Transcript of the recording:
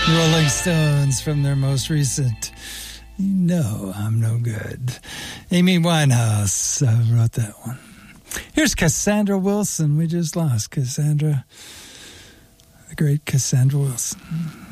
Rolling Stones from their most recent You Know I'm No Good. Amy Winehouse wrote that one. Here's Cassandra Wilson. We just lost Cassandra, the great Cassandra Wilson.